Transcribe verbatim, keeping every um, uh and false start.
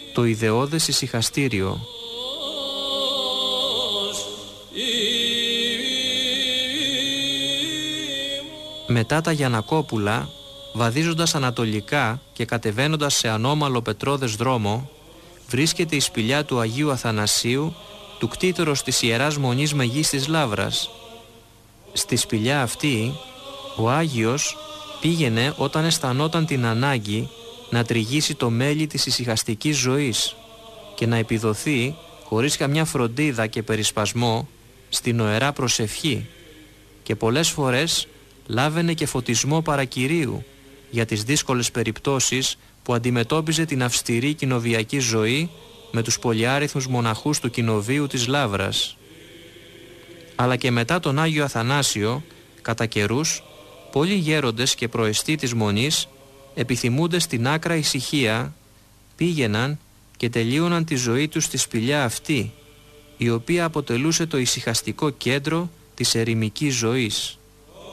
το ιδεώδες ησυχαστήριο. Μετά τα Γιαννακόπουλα, βαδίζοντας ανατολικά και κατεβαίνοντας σε ανώμαλο πετρώδες δρόμο, βρίσκεται η σπηλιά του Αγίου Αθανασίου, του κτήτορος της Ιεράς Μονής Μεγίστης Λαύρας. Στη σπηλιά αυτή, ο Άγιος πήγαινε όταν αισθανόταν την ανάγκη να τριγύσει το μέλι της ησυχαστικής ζωής και να επιδοθεί, χωρίς καμιά φροντίδα και περισπασμό, στην οερά προσευχή, και πολλές φορές λάβαινε και φωτισμό παρακυρίου για τις δύσκολες περιπτώσεις που αντιμετώπιζε την αυστηρή κοινοβιακή ζωή με τους πολυάριθμους μοναχούς του κοινοβίου της Λαύρας. Αλλά και μετά τον Άγιο Αθανάσιο, κατά καιρούς, πολλοί γέροντες και προεστοί της Μονής, επιθυμούντες την άκρα ησυχία, πήγαιναν και τελείωναν τη ζωή τους στη σπηλιά αυτή, η οποία αποτελούσε το ησυχαστικό κέντρο της ερημικής ζωής.